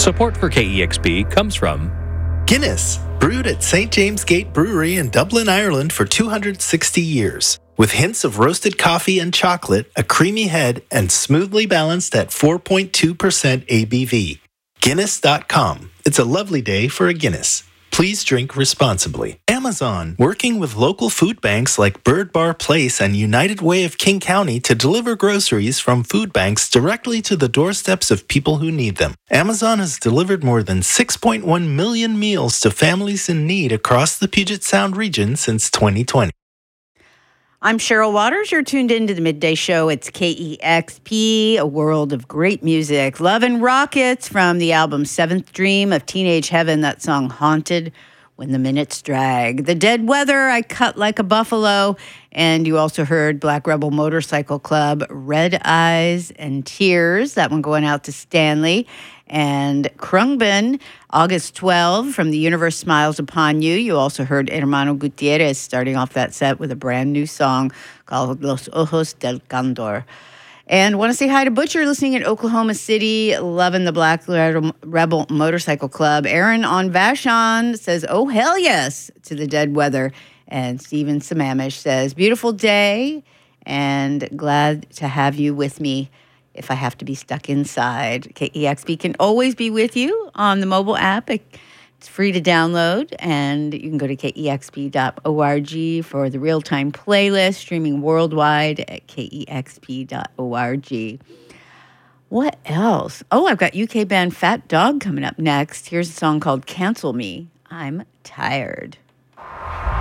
Support for KEXP comes from Guinness, brewed at St. James Gate Brewery in Dublin, Ireland for 260 years. With hints of roasted coffee and chocolate, a creamy head, and smoothly balanced at 4.2% ABV. Guinness.com. It's a lovely day for a Guinness. Please drink responsibly. Amazon, working with local food banks like Bird Bar Place and United Way of King County to deliver groceries from food banks directly to the doorsteps of people who need them. Amazon has delivered more than 6.1 million meals to families in need across the Puget Sound region since 2020. I'm Cheryl Waters. You're tuned into the Midday Show. It's KEXP, a world of great music. Love and Rockets from the album Seventh Dream of Teenage Heaven, that song Haunted When the Minutes Drag. The Dead Weather, I Cut Like a Buffalo. And you also heard Black Rebel Motorcycle Club, Red Eyes and Tears. That one going out to Stanley. And Krungbin, August 12, from The Universe Smiles Upon You. You also heard Hermano Gutierrez starting off that set with a brand new song called Los Ojos del Candor. And want to say hi to Butcher, listening in Oklahoma City, loving the Black Rebel Motorcycle Club. Aaron on Vashon says, oh, hell yes, to the Dead Weather. And Stephen Samamish says, beautiful day and glad to have you with me if I have to be stuck inside. KEXP can always be with you on the mobile app. It's free to download, and you can go to kexp.org for the real-time playlist, streaming worldwide at kexp.org. What else? Oh, I've got UK band Fat Dog coming up next. Here's a song called Cancel Me. I'm Tired.